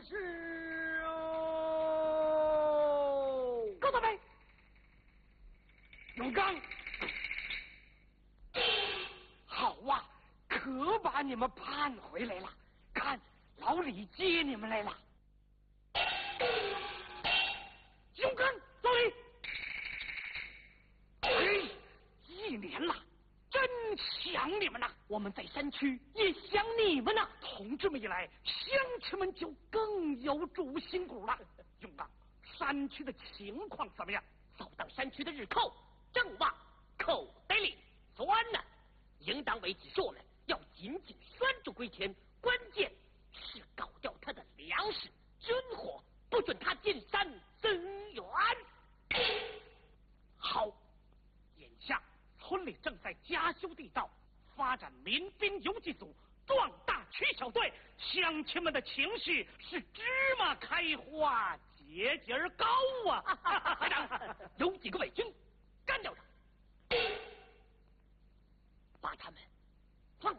是哦。 高大伟， 永刚，好啊，可把你们盼回来了。看，老李接你们来了。永刚，老李，哎，1年了。真想你们呐！ 我们在山区也想你们呐！ 同志们一来，乡亲们就更有主心骨了。永刚，山区的情况怎么样？ 扫荡山区的日寇正往口袋里钻呢。营党委指示我们要紧紧拴住归田，关键是搞掉他的粮食、军火，不准他进山增援。 好，眼下村里正在加修地道，发展民兵游击组，壮大区小队，乡亲们的情绪是芝麻开花，节节高啊！ 排长，有几个伪军，干掉他，把他们